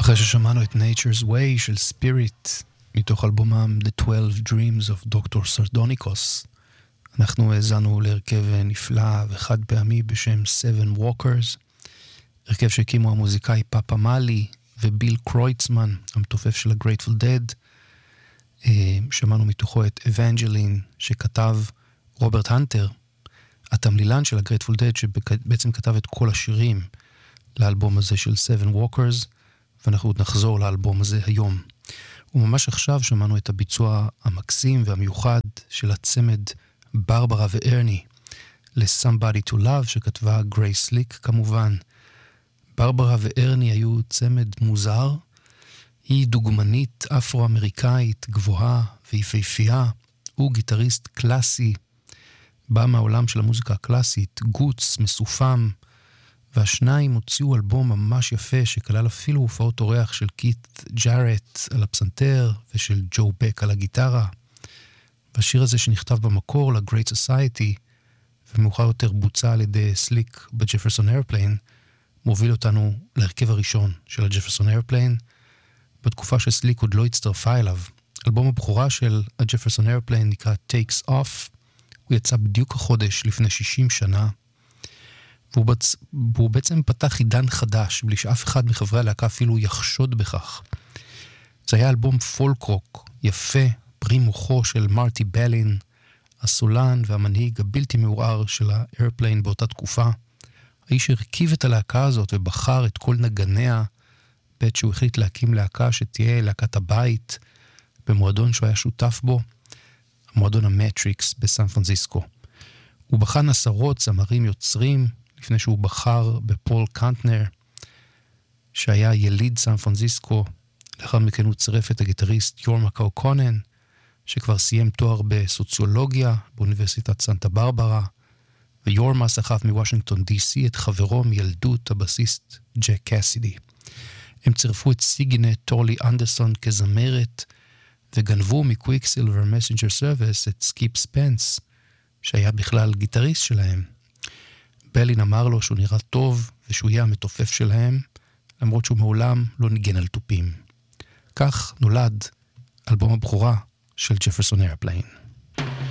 אחרי ששמענו את Nature's Way של Spirit מתוך אלבומם The 12 Dreams of Dr. Sardonicos, אנחנו האזנו להרכב נפלא וחד פעמי בשם Seven Walkers, הרכב שהקימו המוזיקאי פאפה מאלי וביל קרויצמן, המתופף של ה-Grateful Dead. שמענו מתוכו את Evangeline שכתב רוברט הנטר, התמלילן של ה-Grateful Dead, שבעצם כתב את כל השירים לאלבום הזה של Seven Walkers, ואנחנו עוד נחזור לאלבום הזה היום. וממש עכשיו שמענו את הביצוע המקסים והמיוחד של הצמד ברברה וארני ל-Somebody to Love שכתבה גרייס ליק כמובן. ברברה וארני היו צמד מוזר, היא דוגמנית אפרו-אמריקאית גבוהה ויפהפייה, הוא גיטריסט קלאסי, בא מהעולם של המוזיקה הקלאסית, גוץ, מסופם, והשניים הוציאו אלבום ממש יפה שכלל אפילו הופעות אורח של קית' ג'ארט על הפסנתר ושל ג'ו בק על הגיטרה. והשיר הזה שנכתב במקור ל-Great Society ומאוחר יותר בוצע על ידי סליק בג'פרסון איירפליין, מוביל אותנו להרכב הראשון של הג'פרסון איירפליין, בתקופה שסליק עוד לא הצטרפה אליו. אלבום הבכורה של הג'פרסון איירפליין נקרא Takes Off, הוא יצא בדיוק החודש לפני 60 שנה, והוא בעצם פתח עידן חדש, בלי שאף אחד מחברי הלהקה אפילו יחשוד בכך. זה היה אלבום פולק רוק, יפה, פרי מוחו של מרטי בלין, הסולן והמנהיג הבלתי מעורער של האיירפליין באותה תקופה. האיש הרכיב את הלהקה הזאת ובחר את כל נגניה, בעת שהוא החליט להקים להקה שתהיה להקת הבית, במועדון שהוא היה שותף בו, המועדון המטריקס בסן פרנסיסקו. הוא בחן עשרות זמרים יוצרים, לפני שהוא בחר בפול קנטנר, שהיה יליד סן פרנסיסקו. לאחר מכן הוא צירף את הגיטריסט יורמה קאוקונן, שכבר סיים תואר בסוציולוגיה באוניברסיטת סנטה ברברה, ויורמה סחף מוושינגטון די.סי את חברו מילדות הבסיסט ג'ק קסידי. הם צירפו את סיגינט טורלי אנדרסון כזמרת, וגנבו מקוויקסילבר מסנג'ר סרוויס את סקיפ ספנס, שהיה בכלל גיטריסט שלהם. בלין אמר לו שהוא נראה טוב ושהוא יהיה המתופף שלהם, למרות שהוא מעולם לא ניגן על טופים. כך נולד אלבום הבכורה של ג'פרסון איירפליין.